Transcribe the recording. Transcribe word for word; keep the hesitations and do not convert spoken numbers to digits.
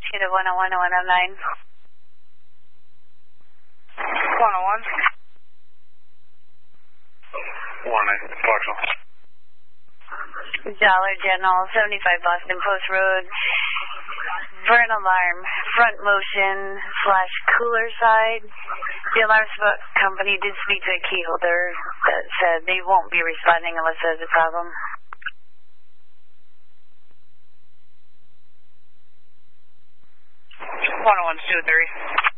to one oh one, one oh nine. one oh one. one nine, Foxhole. Dollar General, seventy-five Boston Post Road. For an alarm, front motion slash cooler side. The alarm company did speak to a key holder that said they won't be responding unless there's a problem. one oh one, two three.